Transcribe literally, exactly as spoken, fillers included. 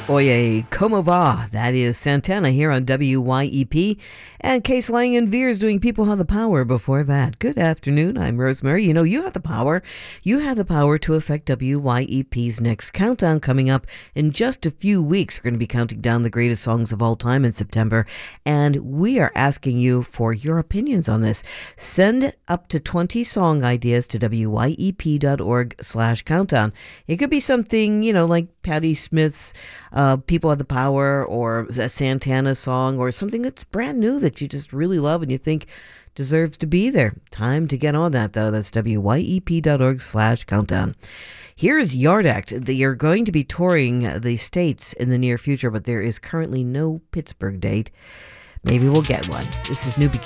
Oye, como va? That is Santana here on W Y E P. And Case Lang and Veers doing People Have the Power before that. Good afternoon. I'm Rosemary. You know, you have the power. You have the power to affect W Y E P's next countdown coming up in just a few weeks. We're going to be counting down the greatest songs of all time in September. And we are asking you for your opinions on this. Send up to twenty song ideas to W Y E P dot org slash countdown. It could be something, you know, like Patti Smith's uh, People Have the Power, or a Santana song, or something that's brand new that you just really love and you think deserves to be there. Time to get on that, though. That's W Y E P dot org slash countdown. Here's Yard Act. They are going to be touring the States in the near future, but there is currently no Pittsburgh date. Maybe we'll get one. This is New Beginnings.